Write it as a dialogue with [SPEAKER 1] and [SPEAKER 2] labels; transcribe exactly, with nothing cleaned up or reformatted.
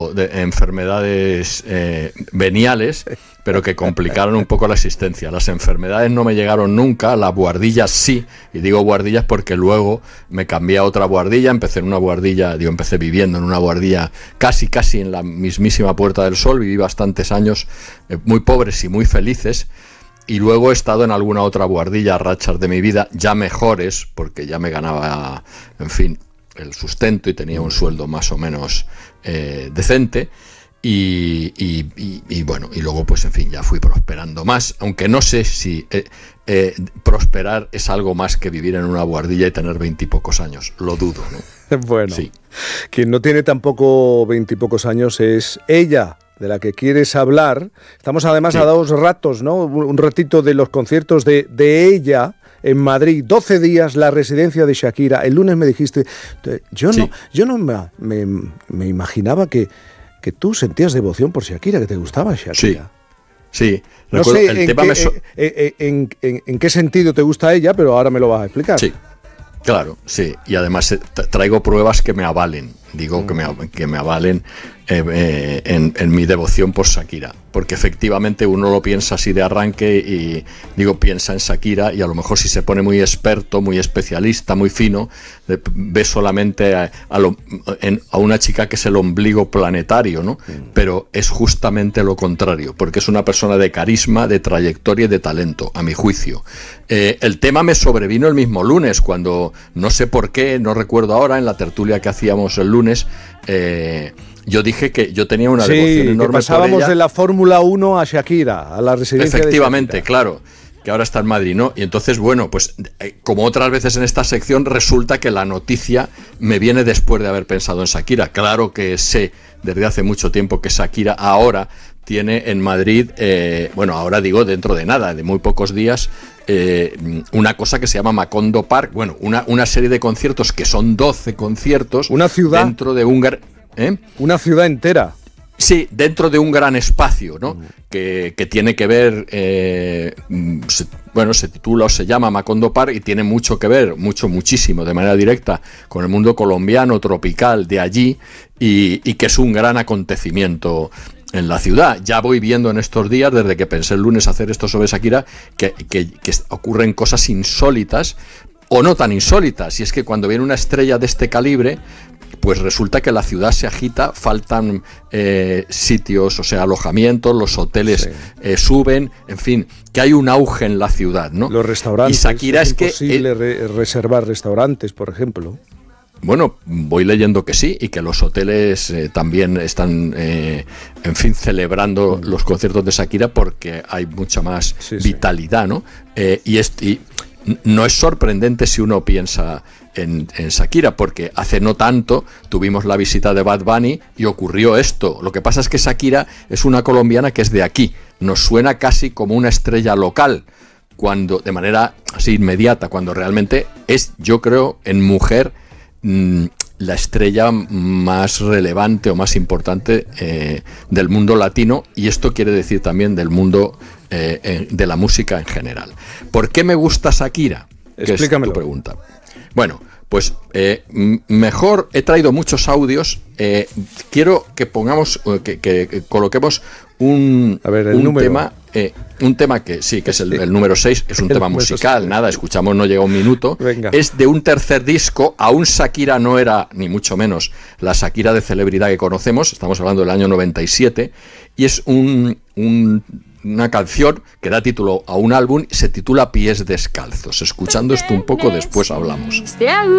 [SPEAKER 1] de enfermedades eh, veniales, pero que complicaron un poco la existencia. Las enfermedades no me llegaron nunca, las buhardillas sí, y digo buhardillas porque luego me cambié a otra buhardilla, empecé en una buhardilla, digo, empecé viviendo en una buhardilla casi, casi en la mismísima Puerta del Sol, viví bastantes años eh, muy pobres y muy felices, y luego he estado en alguna otra buhardilla, rachas de mi vida, ya mejores, porque ya me ganaba, en fin, el sustento y tenía un sueldo más o menos eh, decente y, y, y, y bueno, y luego pues en fin ya fui prosperando más, aunque no sé si eh, eh, prosperar es algo más que vivir en una buhardilla y tener veintipocos años, lo dudo, ¿no?
[SPEAKER 2] Bueno,
[SPEAKER 1] sí.
[SPEAKER 2] Quien no tiene tampoco veintipocos años es ella, de la que quieres hablar. Estamos además sí. a dos ratos, ¿no? Un ratito de los conciertos de, de ella en Madrid, doce días, la residencia de Shakira. El lunes me dijiste, yo no, sí. yo no me, me, me imaginaba que, que tú sentías devoción por Shakira, que te gustaba Shakira.
[SPEAKER 1] Sí, sí.
[SPEAKER 2] No
[SPEAKER 1] Recuerdo,
[SPEAKER 2] sé
[SPEAKER 1] el
[SPEAKER 2] en,
[SPEAKER 1] tema
[SPEAKER 2] qué,
[SPEAKER 1] me so...
[SPEAKER 2] en, en, en, en qué sentido te gusta ella, pero ahora me lo vas a explicar.
[SPEAKER 1] Sí, claro, sí. Y además traigo pruebas que me avalen, digo mm. que, me, que me avalen eh, eh, en, en mi devoción por Shakira. Porque efectivamente uno lo piensa así de arranque y digo, piensa en Shakira y a lo mejor si se pone muy experto, muy especialista, muy fino, ve solamente a, a, lo, en, a una chica que es el ombligo planetario, ¿no? Mm. Pero es justamente lo contrario, porque es una persona de carisma, de trayectoria y de talento, a mi juicio. Eh, el tema me sobrevino el mismo lunes, cuando no sé por qué, no recuerdo ahora, en la tertulia que hacíamos el lunes, eh, yo dije que yo tenía una
[SPEAKER 2] sí,
[SPEAKER 1] devoción enorme
[SPEAKER 2] que pasábamos
[SPEAKER 1] por ella.
[SPEAKER 2] de la Fórmula uno a Shakira, a la residencia
[SPEAKER 1] Efectivamente,
[SPEAKER 2] de Shakira.
[SPEAKER 1] Claro, que ahora está en Madrid, ¿no? Y entonces, bueno, pues como otras veces en esta sección, resulta que la noticia me viene después de haber pensado en Shakira. Claro que sé desde hace mucho tiempo que Shakira ahora tiene en Madrid, eh, bueno, ahora digo dentro de nada, de muy pocos días, eh, una cosa que se llama Macondo Park, bueno, una, una serie de conciertos que son doce conciertos.
[SPEAKER 2] Una ciudad.
[SPEAKER 1] Dentro de un... ¿Eh?
[SPEAKER 2] Una ciudad entera.
[SPEAKER 1] Sí, dentro de un gran espacio, ¿no? Mm. Que, que tiene que ver, eh, se, bueno, se titula o se llama Macondo Park y tiene mucho que ver, mucho, muchísimo, de manera directa, con el mundo colombiano, tropical, de allí, y, y que es un gran acontecimiento en la ciudad. Ya voy viendo en estos días, desde que pensé el lunes hacer esto sobre Shakira, que, que, que ocurren cosas insólitas, o no tan insólitas, y es que cuando viene una estrella de este calibre, pues resulta que la ciudad se agita, faltan eh, sitios, o sea, alojamientos, los hoteles sí. eh, suben, en fin, que hay un auge en la ciudad, ¿no?
[SPEAKER 2] Los restaurantes,
[SPEAKER 1] y Shakira
[SPEAKER 2] es,
[SPEAKER 1] es
[SPEAKER 2] imposible
[SPEAKER 1] que,
[SPEAKER 2] re- reservar restaurantes, por ejemplo.
[SPEAKER 1] Bueno, voy leyendo que sí, y que los hoteles eh, también están, eh, en fin, celebrando mm. los conciertos de Shakira porque hay mucha más sí, vitalidad, sí. ¿no? Eh, y, es, y no es sorprendente si uno piensa en, en Shakira, porque hace no tanto tuvimos la visita de Bad Bunny y ocurrió esto. Lo que pasa es que Shakira es una colombiana que es de aquí, nos suena casi como una estrella local, cuando de manera así inmediata, cuando realmente es, yo creo, en mujer, mmm, la estrella más relevante o más importante eh, del mundo latino, y esto quiere decir también del mundo eh, de la música en general. ¿Por qué me gusta Shakira? Que es tu pregunta. Bueno, pues eh, mejor he traído muchos audios. Eh, quiero que pongamos, que, que, que coloquemos un,
[SPEAKER 2] A ver, el
[SPEAKER 1] un
[SPEAKER 2] número.
[SPEAKER 1] tema, eh, un tema que sí, que es el, el número seis, es un tema musical, nada, escuchamos, no llega un minuto.
[SPEAKER 2] Venga.
[SPEAKER 1] Es de un tercer disco, aún Shakira no era, ni mucho menos, la Shakira de celebridad que conocemos, estamos hablando del año noventa y siete, y es un... un una canción que da título a un álbum, se titula Pies Descalzos. Escuchando esto un poco, después hablamos.